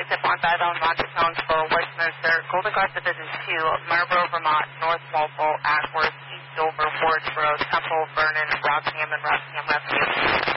Township, on Bethel, Montestonesville, Westminster, Golden Gardens Division 2, Marlborough, Vermont, North Walpole, Ashworth, East Dover, Forge Road, Temple, Vernon, Rockingham, and Rockingham Rescue.